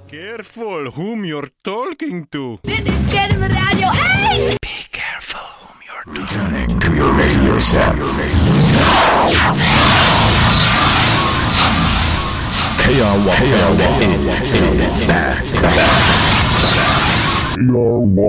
Careful whom you're talking to. Dit is Kennemer Radio 1! Be careful whom you're talking to your radio sets. KRY is back.